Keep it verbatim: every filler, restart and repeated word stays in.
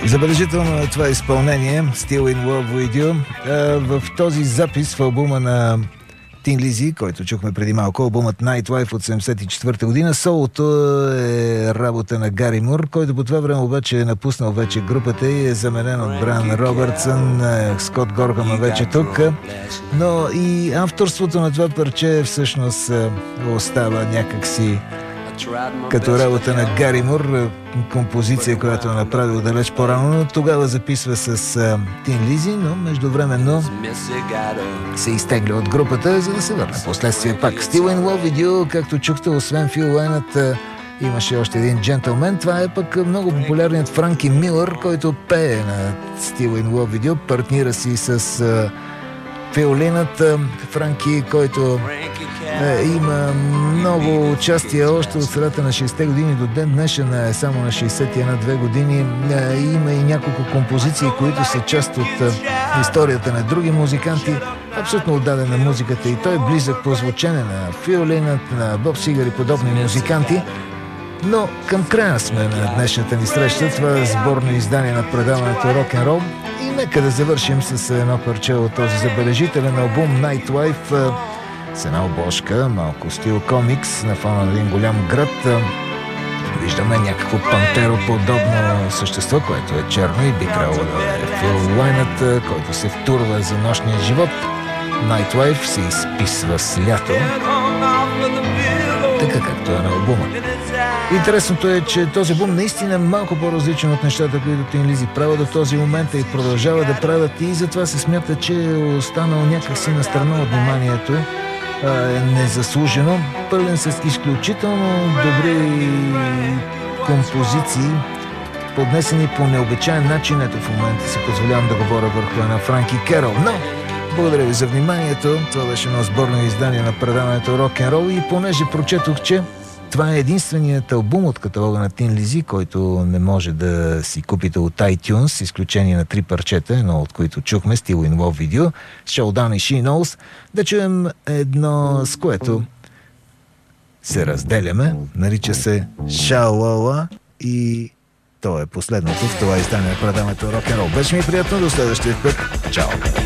Забележително е това изпълнение Still in Love with You. В този запис в албума на Tin Lizzy, който чухме преди малко, албумът Nightlife от седемдесет и четвърта година. Солото е работа на Гари Мур, който по това време обаче е напуснал вече групата и е заменен от Бран Робъртсън. Скот Горхам е вече тук, но и авторството на това парче всъщност остава някакси като работа на Гари Мур, композиция, която е направил далеч по-рано, но тогава записва с Tin Lizzy, но междувременно се изтегля от групата, за да се върне последствие пак. Still in Love with You, както чухте, освен Фил Лайнът, имаше още един джентълмен. Това е пък много популярният Франки Милър, който пее на Still in Love with You, партнира си с фиолинът Франки, който е, има много участие още от средата на шейсетте години до ден днешен, е само на шейсет и една-две години. Е, има и няколко композиции, които са част от е, историята на други музиканти. Абсолютно отдаден на музиката и той е близък по звучене на фиолинът, на Боб Сигър и подобни музиканти. Но към края сме на днешната ни среща. Това е сборно издание на предаването Рок-н-рол. И нека да завършим с едно парче от този забележителен албум Nightlife с една обложка, малко стил комикс на фона на един голям град. Виждаме някакво пантероподобно същество, което е черно и би трябвало да е Фил Лайнът, който се втурва за нощния живот. Nightlife се изписва с лято, така както е на албума. Интересното е, че този албум наистина е малко по-различен от нещата, които Tin Lizzy правят до този момент и продължава да правят, и затова се смята, че е останал някакси на страна от вниманието, е незаслужено. Пълен с изключително добри композиции, поднесени по необичаен начин. Ето в момента си позволявам да говоря върху една Франки Керол. Но благодаря ви за вниманието. Това беше едно сборно издание на предаването Рок-н-рол и понеже прочетох, че това е единственият албум от каталога на Tin Lizzy, който не може да си купите от iTunes, с изключение на три парчета, едно от които чухме, Still in Love with You, Showdown и She Knows, да чуем едно, с което се разделяме, нарича се Шалала и то е последното в това издание на предаването Рок-н-рол. Беше ми приятно, до следващия път. Чао!